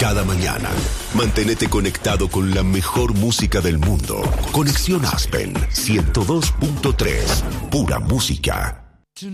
Cada mañana, manténete conectado con la mejor música del mundo. Conexión Aspen 102.3. Pura música.